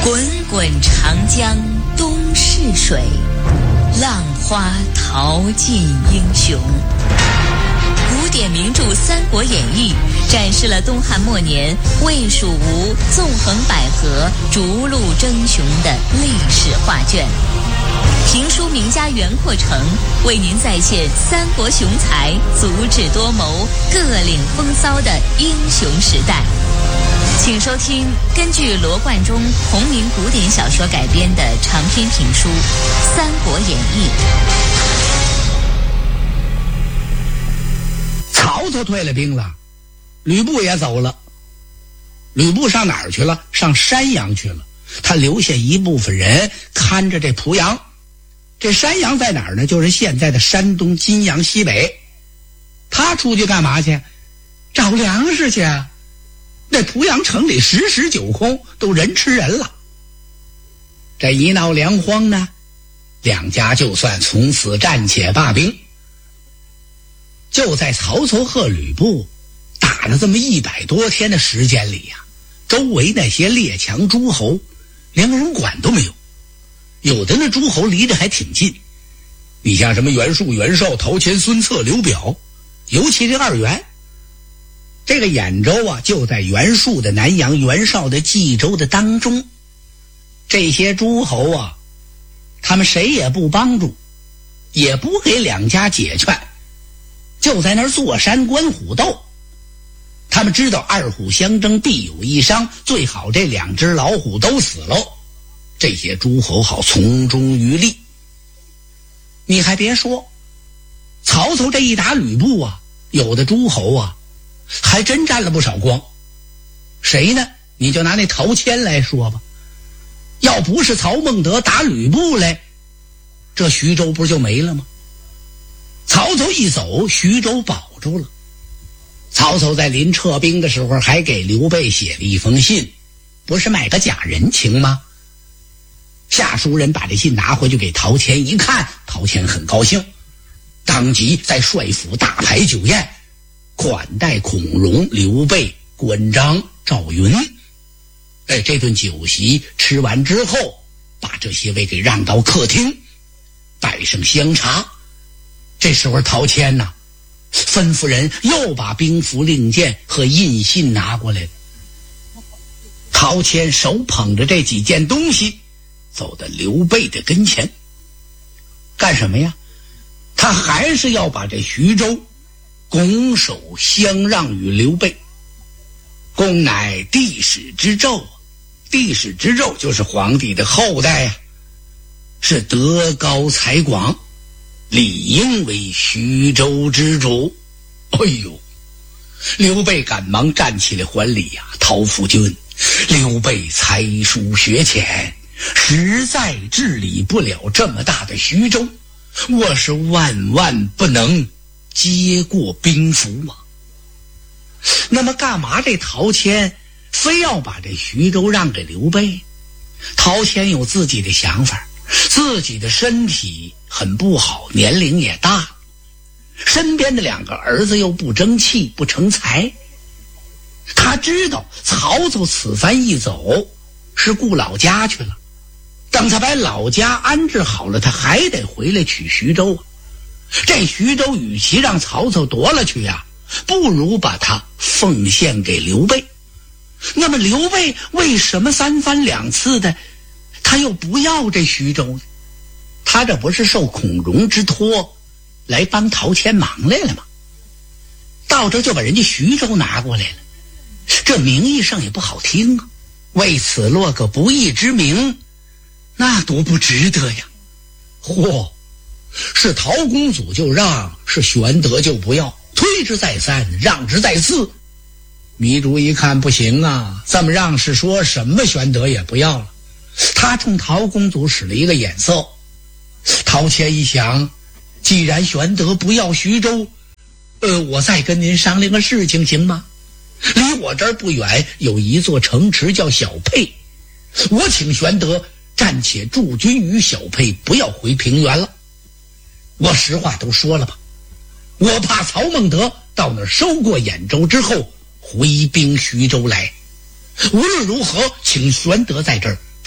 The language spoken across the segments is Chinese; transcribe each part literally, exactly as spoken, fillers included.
滚滚长江东逝水，浪花淘尽英雄。古典名著《三国演义》展示了东汉末年魏蜀吴纵横捭阖、逐鹿争雄的历史画卷。评书名家袁阔成为您再现三国雄才足智多谋、各领风骚的英雄时代。请收听根据罗贯中同名古典小说改编的长篇评书《三国演义》。 曹操退了兵了，吕布也走了。吕布上哪儿去了？上山阳去了。他留下一部分人看着这濮阳。这山阳在哪儿呢？就是现在的山东金阳西北。他出去干嘛去？找粮食去啊。那濮阳城里十室九空，都人吃人了。这一闹粮荒呢，两家就算从此暂且罢兵。就在曹操和吕布打了这么一百多天的时间里呀、啊，周围那些列强诸侯连个人管都没有。有的那诸侯离着还挺近，你像什么袁术、袁绍、陶谦、孙策、刘表，尤其这二袁。这个兖州啊，就在袁术的南阳、袁绍的冀州的当中。这些诸侯啊，他们谁也不帮助，也不给两家解劝，就在那儿坐山观虎斗。他们知道二虎相争必有一伤，最好这两只老虎都死喽，这些诸侯好从中渔利。你还别说，曹操这一打吕布啊，有的诸侯啊还真沾了不少光。谁呢？你就拿那陶谦来说吧，要不是曹孟德打吕布来，这徐州不就没了吗？曹操一走，徐州保住了。曹操在临撤兵的时候还给刘备写了一封信，不是卖个假人情吗？下书人把这信拿回去给陶谦一看，陶谦很高兴，当即在帅府大排酒宴，款待孔融、刘备、关张、赵云。哎，这顿酒席吃完之后，把这些位给让到客厅，摆上香茶。这时候陶谦呐、啊，吩咐人又把兵符令箭和印信拿过来了。陶谦手捧着这几件东西，走到刘备的跟前。干什么呀？他还是要把这徐州拱手相让于刘备。公乃帝室之胄，帝室之胄就是皇帝的后代呀、啊，是德高才广，理应为徐州之主。哎呦，刘备赶忙站起来还礼呀、啊，陶夫君，刘备才疏学浅，实在治理不了这么大的徐州，我是万万不能接过兵符啊。那么干嘛这陶谦非要把这徐州让给刘备？陶谦有自己的想法，自己的身体很不好，年龄也大，身边的两个儿子又不争气不成才。他知道曹操此番一走是顾老家去了，等他把老家安置好了，他还得回来取徐州。这徐州与其让曹操夺了去呀、啊，不如把它奉献给刘备。那么刘备为什么三番两次的他又不要这徐州呢？他这不是受孔融之托来帮陶谦忙来了吗？到这就把人家徐州拿过来了，这名义上也不好听啊，为此落个不义之名，那多不值得呀。嚯，是陶公祖就让，是玄德就不要，推之再三，让之再四。糜竺一看不行啊，这么让是说什么玄德也不要了。他冲陶公祖使了一个眼色。陶谦一想，既然玄德不要徐州，呃，我再跟您商量个事情行吗？离我这儿不远有一座城池叫小沛，我请玄德暂且驻军于小沛，不要回平原了。我实话都说了吧，我怕曹孟德到那儿收过兖州之后回兵徐州来。无论如何，请玄德在这儿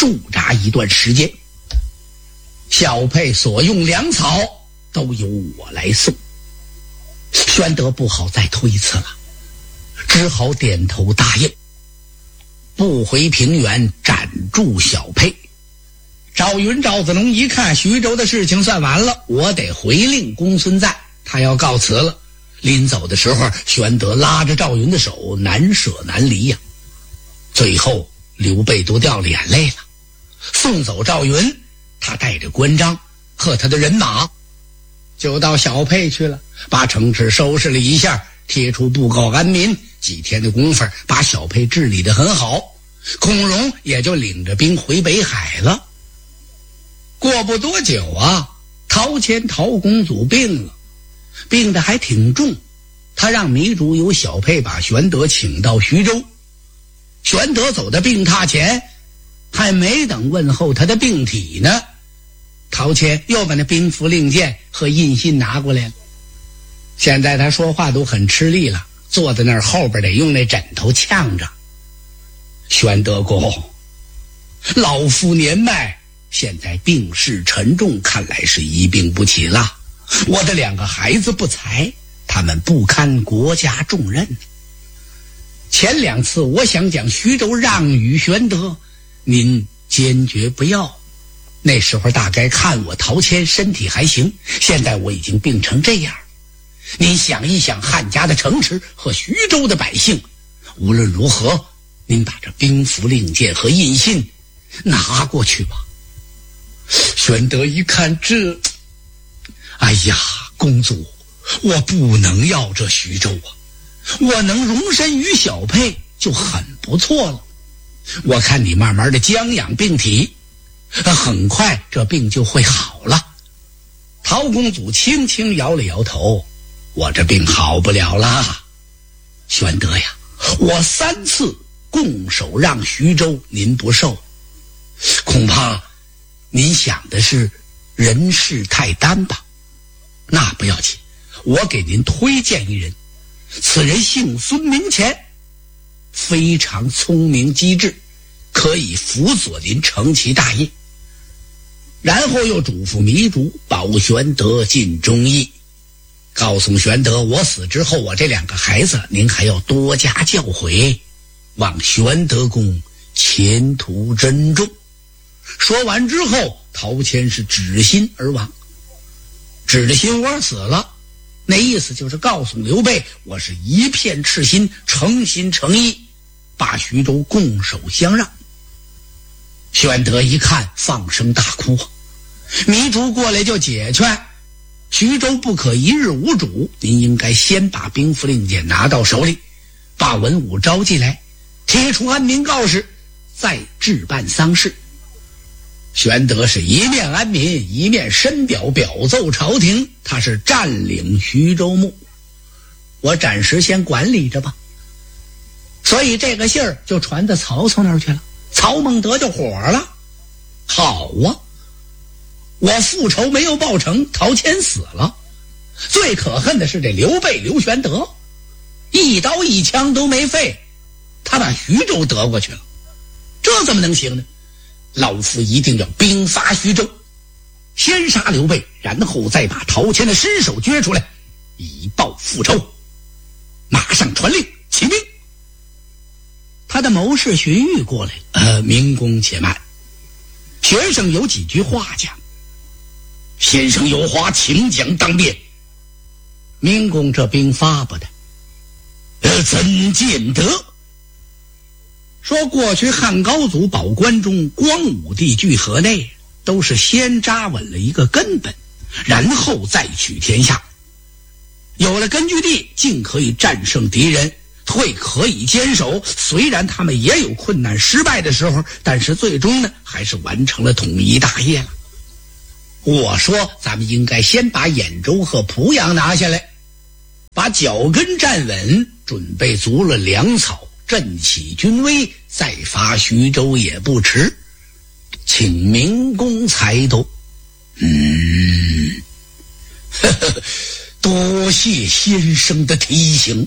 驻扎一段时间。小沛所用粮草都由我来送。宣德不好再推辞了，只好点头答应，不回平原暂住小沛。赵云、赵子龙一看徐州的事情算完了，我得回令公孙瓒，他要告辞了。临走的时候，宣德拉着赵云的手，难舍难离呀、啊。最后刘备都掉了眼泪了。送走赵云，他带着关张和他的人马就到小沛去了，把城池收拾了一下，贴出布告安民。几天的功夫，把小沛治理得很好。孔融也就领着兵回北海了。过不多久啊，陶谦陶公祖病了，病得还挺重。他让糜竺由小沛把玄德请到徐州。玄德走到病榻前，还没等问候他的病体呢，陶谦又把那兵符令箭和印信拿过来了。现在他说话都很吃力了，坐在那儿后边得用那枕头呛着。玄德公，老夫年迈，现在病势沉重，看来是一病不起了。我的两个孩子不才，他们不堪国家重任。前两次我想将徐州让与玄德，您坚决不要。那时候大概看我陶谦身体还行，现在我已经病成这样。您想一想汉家的城池和徐州的百姓，无论如何，您把这兵符令箭和印信拿过去吧。玄德一看这，哎呀，公主，我不能要这徐州啊，我能容身于小沛就很不错了。我看你慢慢的将养病体，很快这病就会好了。陶公祖轻轻摇了摇头，我这病好不了了。玄德呀，我三次拱手让徐州，您不受，恐怕您想的是人事太单吧？那不要紧，我给您推荐一人，此人姓孙名钱，非常聪明机智，可以辅佐您成其大业。然后又嘱咐糜竺保玄德尽忠义，告诉玄德我死之后，我这两个孩子您还要多加教诲，望玄德公前途珍重。说完之后，陶谦是指心而亡。指着心窝死了，那意思就是告诉刘备，我是一片赤心，诚心诚意把徐州拱手相让。玄德一看，放声大哭。糜竺过来就解劝，徐州不可一日无主，您应该先把兵符令箭拿到手里，把文武召集来，贴出安民告示，再置办丧事。玄德是一面安民，一面深表表奏朝廷，他是占领徐州牧，我暂时先管理着吧。所以这个信儿就传到曹操那儿去了。曹孟德就火了，好啊，我复仇没有报成，陶谦死了，最可恨的是这刘备刘玄德，一刀一枪都没废，他把徐州得过去了，这怎么能行呢？老夫一定要兵发徐州，先杀刘备，然后再把陶谦的尸首掘出来，以报复仇。马上传令起兵。他的谋士荀彧过来，呃，明公且慢，学生有几句话讲。先生有话请讲当面。明公这兵发不得，呃，怎见得？说过去汉高祖保关中、光武帝聚河内，都是先扎稳了一个根本，然后再取天下。有了根据地，竟可以战胜敌人，退可以坚守。虽然他们也有困难失败的时候，但是最终呢，还是完成了统一大业了。我说咱们应该先把兖州和濮阳拿下来，把脚跟站稳，准备足了粮草，振起军威，再发徐州也不迟。请明公裁夺。嗯，呵呵，多谢先生的提醒。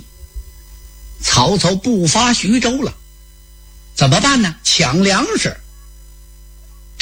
曹操不发徐州了，怎么办呢？抢粮食。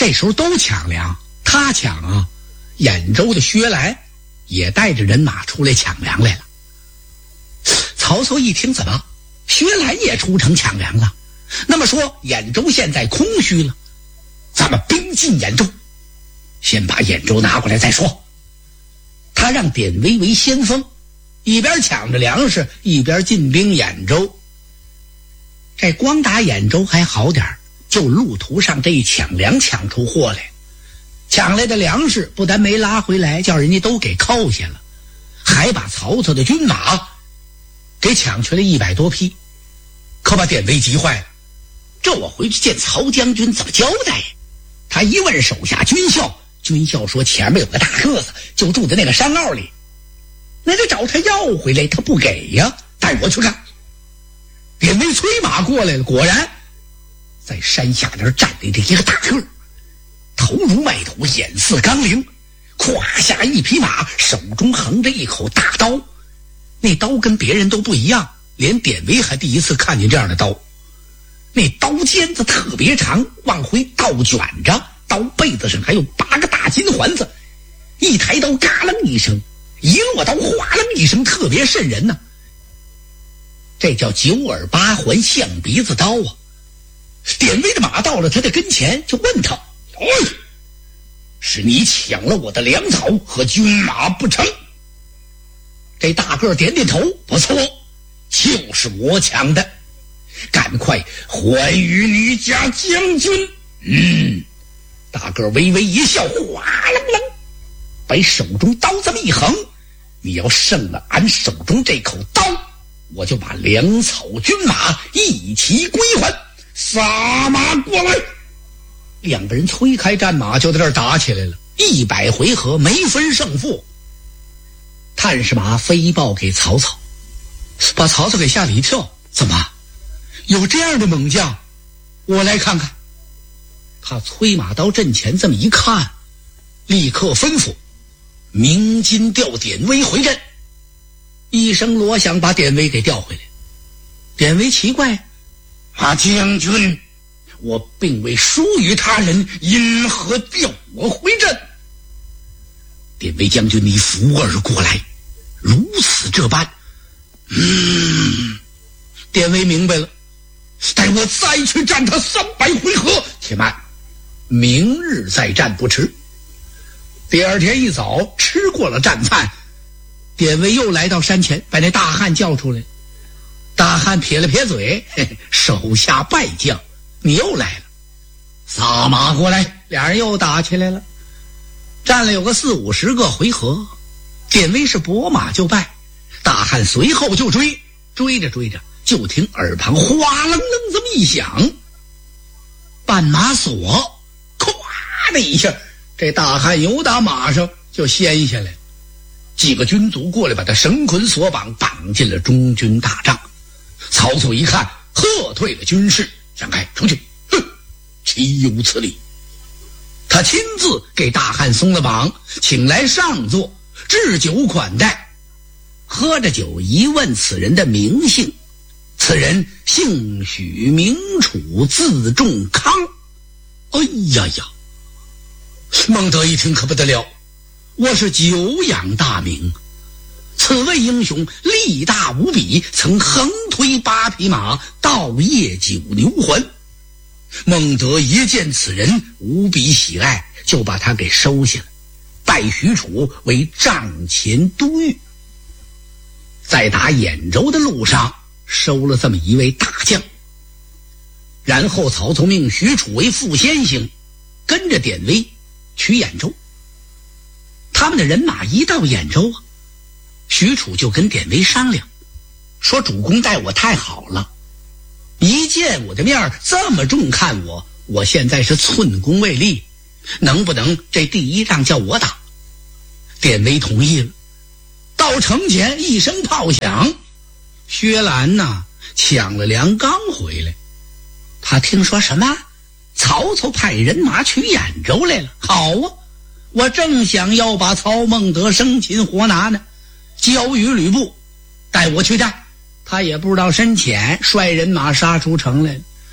这时候都抢粮，他抢啊，兖州的薛兰也带着人马出来抢粮来了。曹操一听，怎么薛兰也出城抢粮了？那么说兖州现在空虚了，咱们兵进兖州，先把兖州拿过来再说。他让典韦为先锋，一边抢着粮食，一边进兵兖州。这光打兖州还好点，就路途上这一抢粮抢出货来，抢来的粮食不但没拉回来，叫人家都给扣下了，还把曹操的军马给抢去了一百多匹，可把典韦急坏了。这我回去见曹将军怎么交代呀？他一问手下军校，军校说前面有个大个子，就住在那个山坳里，那得找他要回来，他不给呀，带我去看。典韦催马过来了，果然在山下那儿站立着一个大个，头如麦斗，眼似钢铃，胯下一匹马，手中横着一口大刀。那刀跟别人都不一样，连典韦还第一次看见这样的刀。那刀尖子特别长，往回倒卷着，刀背子上还有八个大金环子，一抬刀嘎楞一声，一落刀哗楞一声，特别瘆人呢、啊。这叫九耳八环象鼻子刀啊！典韦的马到了他的跟前，就问他：“哎，是你抢了我的粮草和军马不成？”这大个点点头：“不错，就是我抢的。赶快还与你家将军。”嗯，大个微微一笑，哗楞楞，把手中刀这么一横：“你要胜了俺手中这口刀，我就把粮草军马一齐归还。撒马过来！”两个人催开战马，就在这儿打起来了。一百回合没分胜负。探视马飞报给曹操，把曹操给吓了一跳。怎么有这样的猛将？我来看看。他催马到阵前，这么一看，立刻吩咐鸣金调典韦回阵。一声锣响，把典韦给调回来。典韦奇怪：“啊，将军，我并未疏于他人，因何调我回阵？”典韦将军，你扶而过来，如此这般。嗯，典韦明白了，待我再去战他三百回合。且慢，明日再战不迟。第二天一早，吃过了战饭，典韦又来到山前，把那大汉叫出来。大汉撇了撇嘴：“嘿嘿，手下败将，你又来了。撒马过来！”俩人又打起来了，战了有个四五十个回合，典韦是拨马就败，大汉随后就追，追着追着，就听耳旁哗楞楞这么一响，绊马索，咵的一下，这大汉由打马上就掀下来，几个军卒过来把他绳捆索绑，绑进了中军大帐。曹操一看，喝退了军士，让开出去。哼，岂有此理！他亲自给大汉松了绑，请来上座，置酒款待。喝着酒，一问此人的名姓，此人姓许，名楚，字仲康。哎呀呀！孟德一听可不得了，我是久仰大名，此位英雄力大无比，曾横推八匹马，盗夜九牛环。孟德一见此人，无比喜爱，就把他给收下了，拜许褚为帐前都尉。在打兖州的路上，收了这么一位大将。然后曹操命许褚为副先行，跟着典韦取兖州。他们的人马一到兖州啊，许褚就跟典韦商量，说主公待我太好了，一见我的面这么重看我，我现在是寸功未立，能不能这第一仗叫我打？典韦同意了。到城前一声炮响，薛兰呐抢了粮刚回来，他听说什么曹操派人马取兖州来了，好啊，我正想要把曹孟德生擒活拿呢，交与吕布，带我去战。他也不知道深浅，率人马杀出城来了。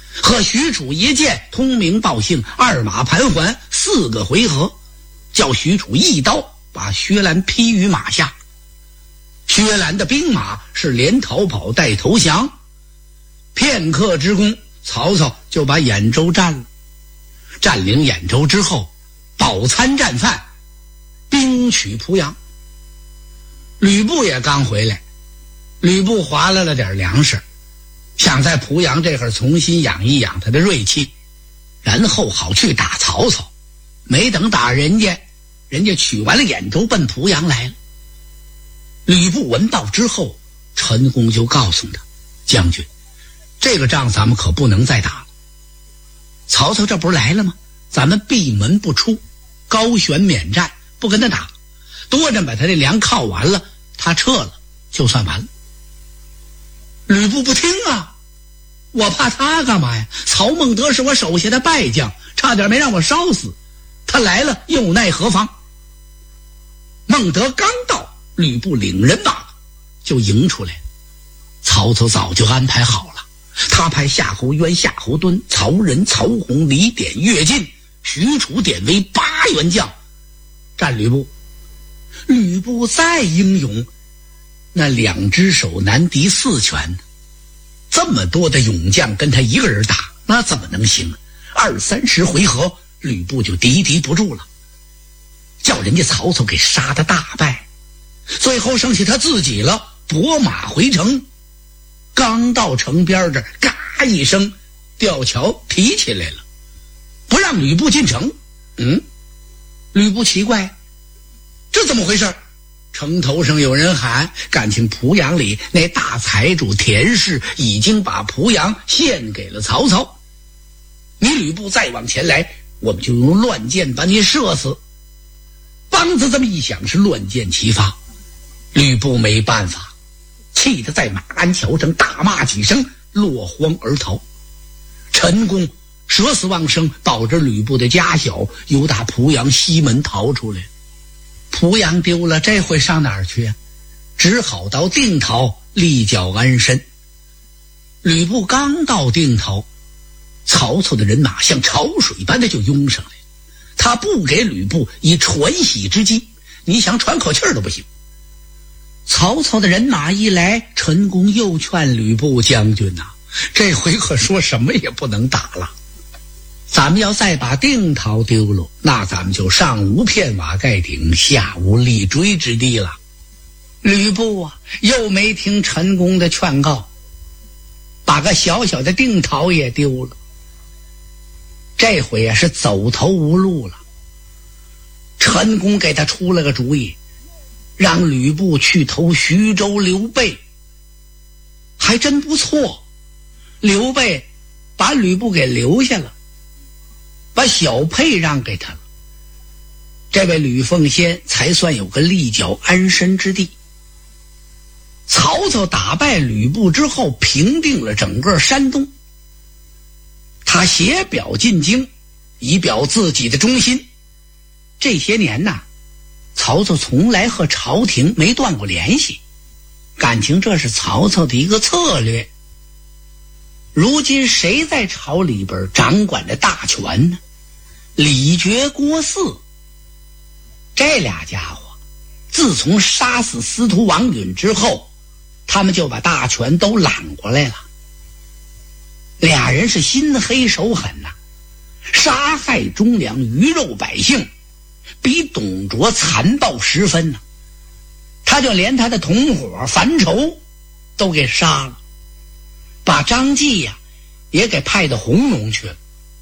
和许褚一见，通名报姓，二马盘桓，四个回合，叫许褚一刀把薛兰劈于马下。薛兰的兵马是连逃跑带投降，片刻之功，曹操就把兖州占了。占领兖州之后，饱餐战饭，兵取濮阳。吕布也刚回来，吕布划拉了点粮食，想在濮阳这会儿重新养一养他的锐气，然后好去打曹操。没等打人家，人家取完了兖州奔濮阳来了。吕布闻报之后，陈宫就告诉他，将军，这个仗咱们可不能再打了。曹操这不是来了吗？咱们闭门不出，高悬免战，不跟他打，多着把他这粮靠完了，他撤了就算完了。吕布不听啊，我怕他干嘛呀？曹孟德是我手下的败将，差点没让我烧死，他来了又奈何妨？孟德刚到，吕布领人马就迎出来了。曹操早就安排好了，他派夏侯渊、夏侯惇、曹仁、曹洪、李典、乐进、许褚、典韦八员将战吕布。吕布再英勇，那两只手难敌四拳，这么多的勇将跟他一个人打，那怎么能行？二三十回合，吕布就敌敌不住了，叫人家曹操给杀得大败。最后剩下他自己了，拨马回城。刚到城边这儿，嘎一声，吊桥提起来了，不让吕布进城。嗯，吕布奇怪，这怎么回事？城头上有人喊，感情濮阳里那大财主田氏已经把濮阳献给了曹操，你吕布再往前来，我们就用乱箭把你射死。梆子这么一响，是乱箭齐发。吕布没办法，气得在马鞍桥上大骂几声，落荒而逃。陈宫舍死忘生，保着吕布的家小，由打濮阳西门逃出来。濮阳丢了，这回上哪儿去啊？只好到定陶立脚安身。吕布刚到定陶，曹操的人马像潮水般的就涌上来，他不给吕布以喘息之机，你想喘口气儿都不行。曹操的人马一来，陈宫又劝吕布，将军呐、啊，这回可说什么也不能打了，咱们要再把定陶丢了，那咱们就上无片瓦盖顶，下无立锥之地了。吕布啊，又没听陈宫的劝告，把个小小的定陶也丢了，这回啊是走投无路了。陈宫给他出了个主意，让吕布去投徐州刘备，还真不错。刘备把吕布给留下了，把小沛让给他了，这位吕奉先才算有个立脚安身之地。曹操打败吕布之后，平定了整个山东，他写表进京，以表自己的忠心。这些年呐，曹操从来和朝廷没断过联系，感情这是曹操的一个策略。如今谁在朝里边掌管着大权呢？李傕、郭汜这俩家伙，自从杀死司徒王允之后，他们就把大权都揽过来了。俩人是心黑手狠呐、啊，杀害忠良鱼肉百姓，比董卓残暴十分呢、啊。他就连他的同伙樊稠都给杀了，把张继呀、啊、也给派到弘农去了。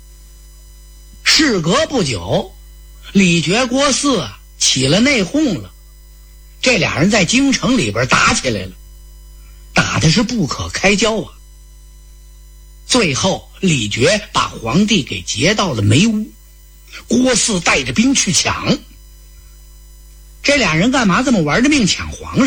事隔不久，李傕、郭汜啊起了内讧了，这俩人在京城里边打起来了，打的是不可开交啊。最后李傕把皇帝给劫到了梅屋，郭汜带着兵去抢。这俩人干嘛这么玩着命抢皇上？